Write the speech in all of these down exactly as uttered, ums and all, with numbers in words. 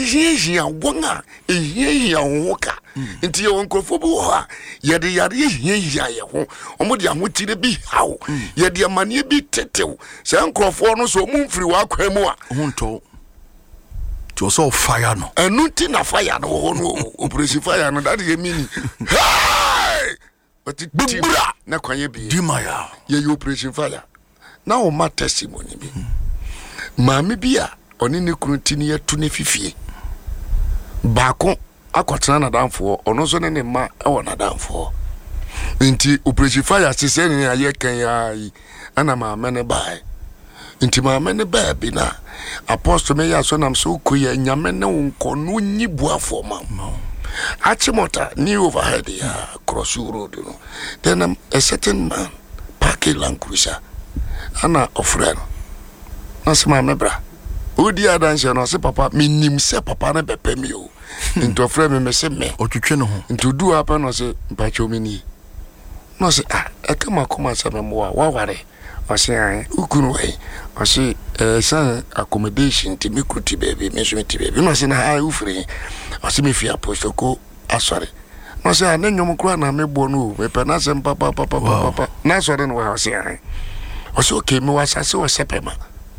here here wonga e here here woka nti ye wonkofo bi wo ha ye de yare here here ye ho omo de ahotire bi hawo ye de amane bi tetew se nkofo no so mumfiri wa kwa mu a honto to so fire no enu ti na fire no ho no operation fire no that ye mean hey but tibra na kwanye bi dimaya ye operation fire na o ma testimony bi maami bia oni ne kuntini ya tune fifie baako akwatena na danfo ono so ne ne ma e wona danfo nti operation fire sese ne aye kan ya ana maame ne bae nti maame ne ba bi na apostle me ya so nam so koya nyame ne wonko no nyibuafo ma achimota ni overhead ya cross road no then um, a certain man parking Land Cruiser ana ofren na se maame bra odi adanse no se papa minim se papa na bepe mi o into ofren me me se me otwetwe no ho into du apa no se mpacho mi ni no se ah e kama koma se me mo wa ware o se an ukunu we o se eh san accommodation ti mi kruti baby me so mi ti baby no se na ha ufri o se mi fi apostle ko asore no se an nyom kro na me bo no me pe na se papa papa papa na sore no wa o se an o se okay me wa sase o sepema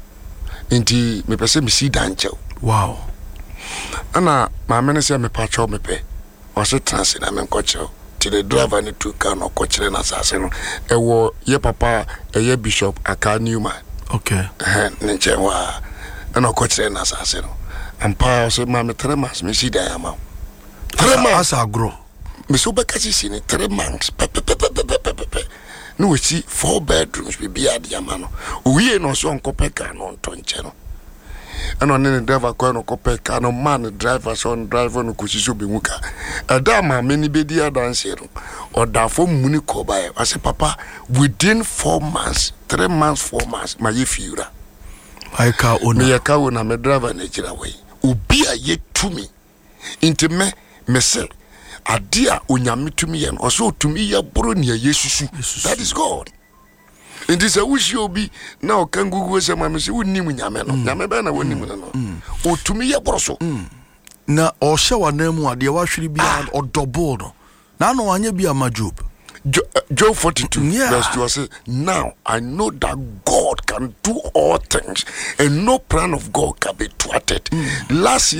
nti me pese mi si dancho wow ana ma me ne se me pacho me pe o se trans na me nkocho ti the driver ni tu ka no kochire na sase no e wo ye papa e ye bishop Aka Newman okay eh ne chewa ana kochire na sase no ampa o se ma me three months me si dan ama three months agro me so be kasi si ni three months pe pe pe pe pe no we see four bedrooms we be at Yamano. We no so nkopeka no ntonche no. And on the driver kwa no kopeka no man driver son driver no kusiso be muka. Ada ma many be dia dance no. Or da for muni ko ba. I say papa within four months, three months, four months my fiura. I ka ona. Me ka ona me driver na jira way. Obi a ye to me. Inte me me say adia onyame tumi ye no so tumi ye boro ne yesusu that is God in this a wish you be now can gugu se ma me se wonni mu nyame no nyame be na wonni mu no o tumi ye boro so na o hye wa na mu ade wa hwiri bi o double no na no anya bi ama Job Job forty-two yeah. Verse two say now I know that God can do all things and no plan of God can be thwarted. mm. Last year